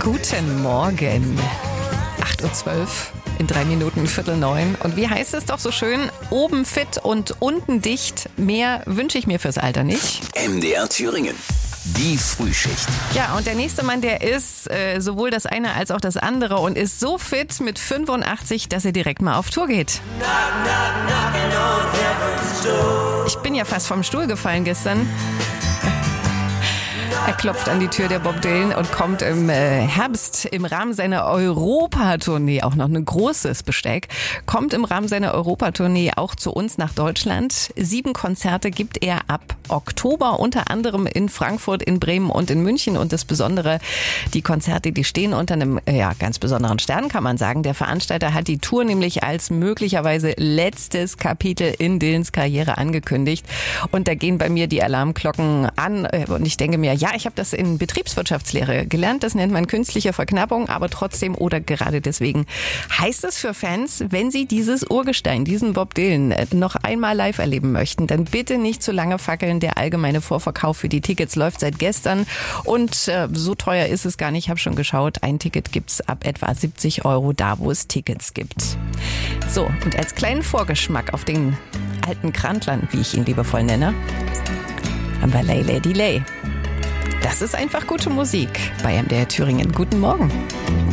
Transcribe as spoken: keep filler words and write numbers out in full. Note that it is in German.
Guten Morgen. acht Uhr zwölf, in drei Minuten Viertel neun. Und wie heißt es doch so schön? Oben fit und unten dicht. Mehr wünsche ich mir fürs Alter nicht. M D R Thüringen. Die Frühschicht. Ja, und der nächste Mann, der ist äh, sowohl das eine als auch das andere und ist so fit mit fünfundachtzig, dass er direkt mal auf Tour geht. Ich bin ja fast vom Stuhl gefallen gestern. Er klopft an die Tür der Bob Dylan und kommt im äh, Herbst im Rahmen seiner Europatournee, auch noch ein großes Besteck, kommt im Rahmen seiner Europatournee auch zu uns nach Deutschland. Sieben Konzerte gibt er ab Oktober, unter anderem in Frankfurt, in Bremen und in München. Und das Besondere, die Konzerte, die stehen unter einem ja, ganz besonderen Stern, kann man sagen. Der Veranstalter hat die Tour nämlich als möglicherweise letztes Kapitel in Dylans Karriere angekündigt. Und da gehen bei mir die Alarmglocken an und ich denke mir, ja, ich habe das in Betriebswirtschaftslehre gelernt. Das nennt man künstliche Verknappung, aber trotzdem oder gerade deswegen heißt es für Fans, wenn sie dieses Urgestein, diesen Bob Dylan noch einmal live erleben möchten, dann bitte nicht zu lange fackeln. Der allgemeine Vorverkauf für die Tickets läuft seit gestern und äh, so teuer ist es gar nicht. Ich habe schon geschaut, ein Ticket gibt's ab etwa siebzig Euro da, wo es Tickets gibt. So, und als kleinen Vorgeschmack auf den alten Krantland, wie ich ihn liebevoll nenne, haben wir Lay Lady Lay. Das ist einfach gute Musik bei M D R Thüringen. Guten Morgen.